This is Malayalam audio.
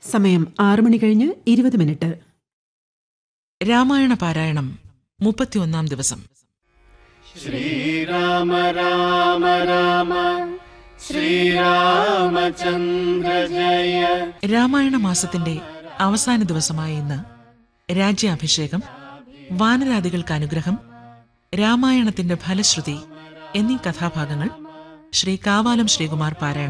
സമയം 6:20 രാമായണ പാരായണം 31-ാം ദിവസം. ശ്രീരാമ രാമ രാമ ശ്രീരാമചന്ദ്ര ജയ. രാമായണ മാസത്തിന്റെ അവസാന ദിവസമായ ഇന്ന് രാജ്യാഭിഷേകം, വാനരാദികൾക്ക് അനുഗ്രഹം, രാമായണത്തിന്റെ ഫലശ്രുതി എന്നീ കഥാഭാഗങ്ങൾ ശ്രീ കാവാലം ശ്രീകുമാർ പാരായണം